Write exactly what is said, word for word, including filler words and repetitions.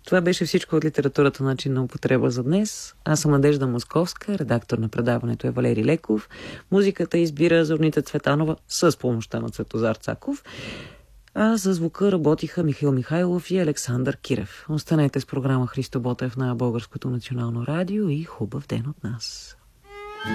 Това беше всичко от литературата начин на употреба за днес. Аз съм Надежда Московска, редактор на предаването е Валери Леков. Музиката избира Зорница Цветанова с помощта на Цветозар Цаков. А за звука работиха Михаил Михайлов и Александър Кирев. Останете с програма Христо Ботев на Българското национално радио и хубав ден от нас.